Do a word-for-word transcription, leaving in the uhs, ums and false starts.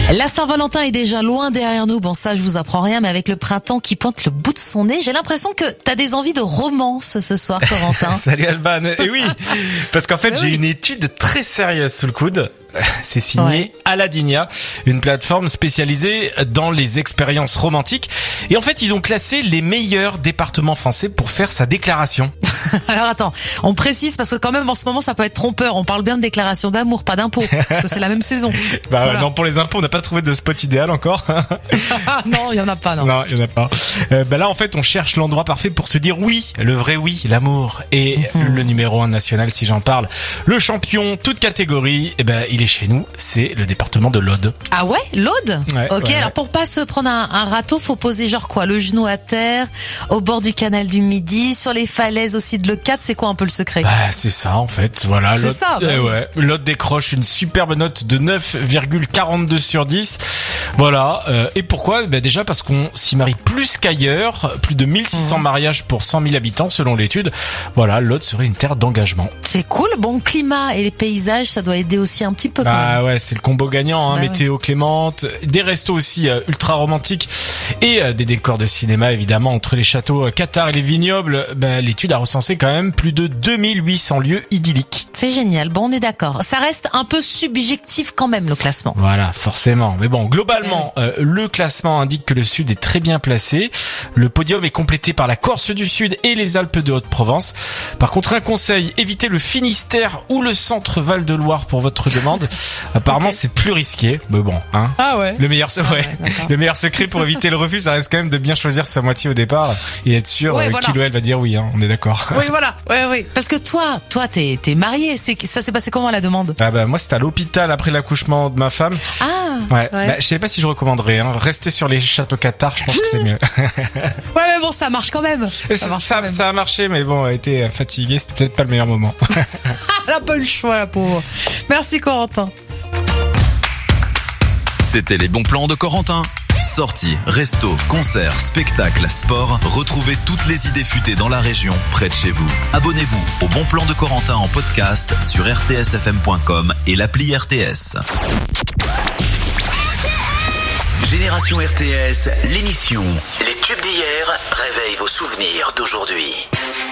La Saint-Valentin est déjà loin derrière nous. Bon, ça, je vous apprends rien, mais avec le printemps qui pointe le bout de son nez, j'ai l'impression que t'as des envies de romance ce soir, Corentin. Salut Alban. Et oui, parce qu'en fait, Mais j'ai oui. une étude très sérieuse sous le coude. C'est signé Ouais. Aladinia, une plateforme spécialisée dans les expériences romantiques. Et en fait, ils ont classé les meilleurs départements français pour faire sa déclaration. Alors attends, on précise parce que quand même en ce moment ça peut être trompeur. On parle bien de déclaration d'amour, pas d'impôt, parce que c'est la même saison. Bah Voilà. non, pour les impôts, on n'a pas trouvé de spot idéal encore. Ah non, il y en a pas, non. Non, il y en a pas. Euh, bah là, en fait, on cherche l'endroit parfait pour se dire oui, le vrai oui, l'amour. Et Mhm. le numéro un national, si j'en parle, le champion, toute catégorie, eh ben, il est chez nous. C'est le département de l'Aude. Ah ouais, l'Aude. Ouais, Ok, ouais, alors ouais. pour pas se prendre un, un râteau, faut poser genre quoi, le genou à terre, au bord du canal du Midi, sur les falaises aussi de Leucate. C'est quoi un peu le secret? Bah, c'est ça, en fait. Voilà. C'est l'Aude- ça, bah eh oui. ouais. L'Aude décroche une superbe note de neuf virgule quarante-deux sur dix. Voilà. Euh, et pourquoi? Bah, déjà parce qu'on s'y marie plus qu'ailleurs. Plus de mille six cents Mhm. mariages pour cent mille habitants, selon l'étude. Voilà. L'Aude serait une terre d'engagement. C'est cool. Bon, le climat et les paysages, ça doit aider aussi un petit peu quand Bah même. ouais, c'est le combo gagnant, hein. Bah Météo clémente, des restos aussi euh, ultra romantiques et euh, des décors de cinéma évidemment entre les châteaux euh, Qatar et les vignobles. Bah, l'étude a recensé quand même plus de deux mille huit cents lieux idylliques. C'est génial. Bon, on est d'accord. Ça reste un peu subjectif quand même le classement. Voilà, forcément. Mais bon, globalement, euh, le classement indique que le Sud est très bien placé. Le podium est complété par la Corse du Sud et les Alpes de Haute-Provence. Par contre, un conseil, évitez le Finistère ou le centre Val-de-Loire pour votre demande. Apparemment, Ok. c'est plus risqué. Mais bon, hein. Ah ouais. Le meilleur, se- ouais. ouais, d'accord. Le meilleur secret pour éviter le refus, ça reste quand même de bien choisir sa moitié au départ et être sûr Ouais, euh, voilà. qu'il ou elle va dire oui, hein, on est d'accord. Oui, voilà. Ouais, oui. Parce que toi, toi, t'es, t'es marié. C'est, ça s'est passé comment la demande? Ah bah moi c'était à l'hôpital après l'accouchement de ma femme. Ah. Ouais. Ouais. Bah, je sais pas si je recommanderais. Hein. Rester sur les châteaux Qatar, je pense que c'est mieux. Ouais, mais bon, ça marche quand même. Et Ça ça, marche ça, quand même. ça a marché, mais bon, elle était fatiguée, c'était peut-être pas le meilleur moment. Elle a pas eu le choix, la pauvre. Merci, Corentin. C'était les bons plans de Corentin. Sorties, restos, concerts, spectacles, sport, retrouvez toutes les idées futées dans la région, près de chez vous. Abonnez-vous au Bon Plan de Corentin en podcast sur r t s f m point com et l'appli R T S. Génération R T S, l'émission. Les tubes d'hier réveillent vos souvenirs d'aujourd'hui.